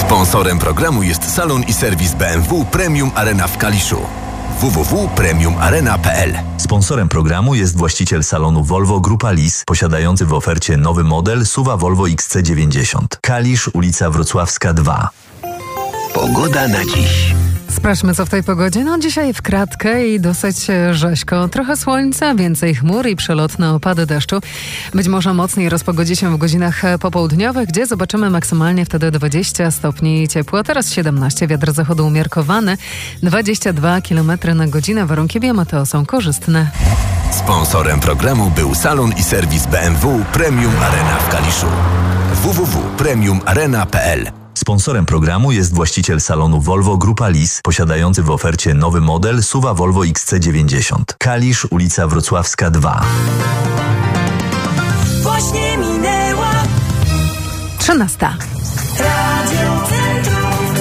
Sponsorem programu jest salon i serwis BMW Premium Arena w Kaliszu. www.premiumarena.pl. Sponsorem programu jest właściciel salonu Volvo Grupa Lis, posiadający w ofercie nowy model SUV Volvo XC90. Kalisz, ulica Wrocławska 2. Pogoda na dziś. Sprawdźmy, co w tej pogodzie. Dzisiaj w kratkę i dosyć rzeźko. Trochę słońca, więcej chmur i przelotne opady deszczu. Być może mocniej rozpogodzi się w godzinach popołudniowych, gdzie zobaczymy maksymalnie wtedy 20 stopni ciepła. Teraz 17, wiatr zachodu umiarkowany, 22 km na godzinę. Warunki biometeo są korzystne. Sponsorem programu był salon i serwis BMW Premium Arena w Kaliszu. www.premiumarena.pl. Sponsorem programu jest właściciel salonu Volvo Grupa Lis, posiadający w ofercie nowy model SUV Volvo XC90. Kalisz, ulica Wrocławska 2. Właśnie minęła 13. Radio Centrum.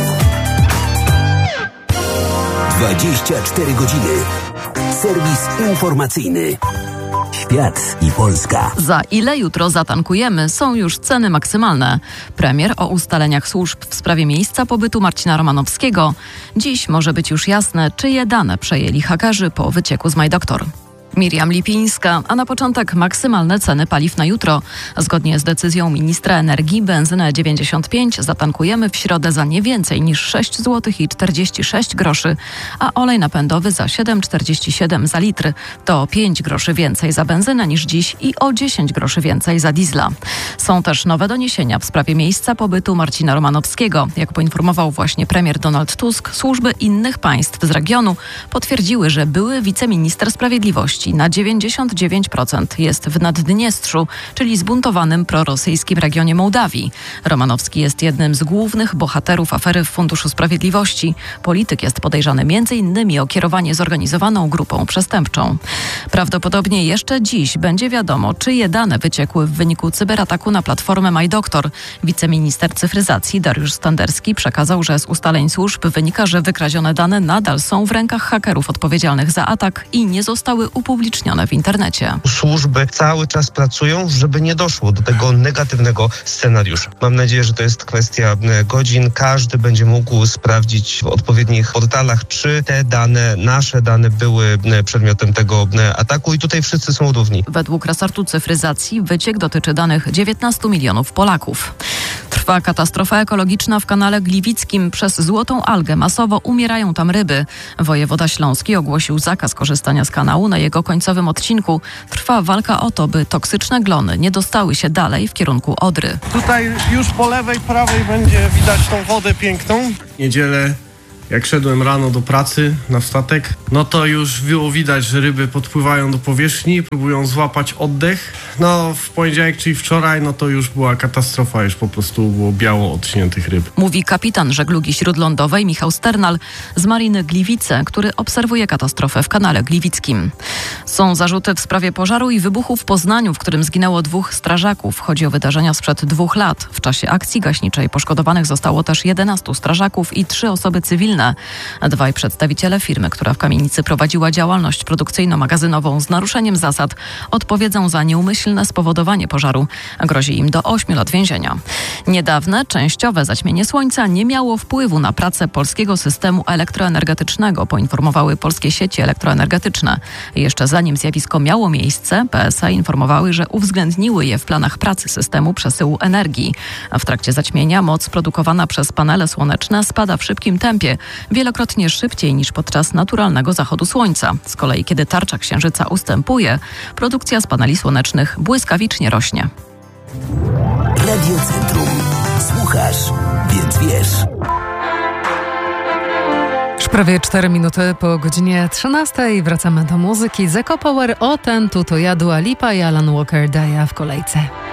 24 godziny. Serwis informacyjny. Świat i Polska. Za ile jutro zatankujemy? Są już ceny maksymalne. Premier o ustaleniach służb w sprawie miejsca pobytu Marcina Romanowskiego. Dziś może być już jasne, czyje dane przejęli hakerzy po wycieku z MyDoktor. Miriam Lipińska, a na początek maksymalne ceny paliw na jutro. Zgodnie z decyzją ministra energii benzynę 95 zatankujemy w środę za nie więcej niż 6 zł i 46 groszy, a olej napędowy za 7,47 za litr. To 5 groszy więcej za benzynę niż dziś i o 10 groszy więcej za diesla. Są też nowe doniesienia w sprawie miejsca pobytu Marcina Romanowskiego. Jak poinformował właśnie premier Donald Tusk, służby innych państw z regionu potwierdziły, że były wiceminister sprawiedliwości na 99% jest w Naddniestrzu, czyli zbuntowanym prorosyjskim regionie Mołdawii. Romanowski jest jednym z głównych bohaterów afery w Funduszu Sprawiedliwości. Polityk jest podejrzany m.in. o kierowanie zorganizowaną grupą przestępczą. Prawdopodobnie jeszcze dziś będzie wiadomo, czyje dane wyciekły w wyniku cyberataku na platformę MyDoktor. Wiceminister cyfryzacji Dariusz Standerski przekazał, że z ustaleń służb wynika, że wykradzione dane nadal są w rękach hakerów odpowiedzialnych za atak i nie zostały upublicznione w internecie. Służby cały czas pracują, żeby nie doszło do tego negatywnego scenariusza. Mam nadzieję, że to jest kwestia godzin. Każdy będzie mógł sprawdzić w odpowiednich portalach, czy te dane, nasze dane były przedmiotem tego ataku i tutaj wszyscy są równi. Według resortu cyfryzacji wyciek dotyczy danych 19 milionów Polaków. Trwa katastrofa ekologiczna w kanale Gliwickim. Przez złotą algę masowo umierają tam ryby. Wojewoda śląski ogłosił zakaz korzystania z kanału na jego końcowym odcinku. Trwa walka o to, by toksyczne glony nie dostały się dalej w kierunku Odry. Tutaj już po lewej, prawej będzie widać tą wodę piękną. Niedzielę, jak szedłem rano do pracy na statek, no to już było widać, że ryby podpływają do powierzchni, próbują złapać oddech. No w poniedziałek, czyli wczoraj, no to już była katastrofa, już po prostu było biało od śniętych ryb. Mówi kapitan żeglugi śródlądowej Michał Sternal z Mariny Gliwice, który obserwuje katastrofę w kanale Gliwickim. Są zarzuty w sprawie pożaru i wybuchu w Poznaniu, w którym zginęło 2 strażaków. Chodzi o wydarzenia sprzed 2 lat. W czasie akcji gaśniczej poszkodowanych zostało też 11 strażaków i 3 osoby cywilne. 2 przedstawiciele firmy, która w kamienicy prowadziła działalność produkcyjno-magazynową z naruszeniem zasad, odpowiedzą za nieumyślne spowodowanie pożaru. Grozi im do 8 lat więzienia. Niedawne, częściowe zaćmienie słońca nie miało wpływu na pracę polskiego systemu elektroenergetycznego, poinformowały polskie sieci elektroenergetyczne. Jeszcze zanim zjawisko miało miejsce, PSE informowały, że uwzględniły je w planach pracy systemu przesyłu energii. W trakcie zaćmienia moc produkowana przez panele słoneczne spada w szybkim tempie, wielokrotnie szybciej niż podczas naturalnego zachodu słońca. Z kolei, kiedy tarcza księżyca ustępuje, produkcja z paneli słonecznych błyskawicznie rośnie. Radio Centrum. Słuchasz, więc wiesz. Już prawie 4 minuty po godzinie 13 wracamy do muzyki. Zeko Power, o ten tu to ja, Dua Lipa i Alan Walker Daja w kolejce.